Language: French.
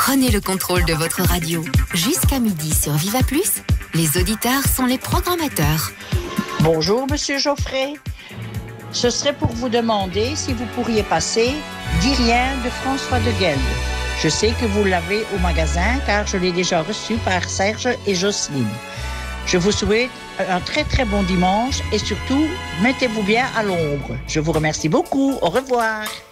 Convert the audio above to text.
Prenez le contrôle de votre radio. Jusqu'à midi sur Viva Plus, les auditeurs sont les programmateurs. Bonjour, Monsieur Geoffrey. Ce serait pour vous demander si vous pourriez passer « Dis rien » de François de Gueldre. Je sais que vous l'avez au magasin car je l'ai déjà reçu par Serge et Jocelyne. Je vous souhaite un très très bon dimanche et surtout, mettez-vous bien à l'ombre. Je vous remercie beaucoup. Au revoir.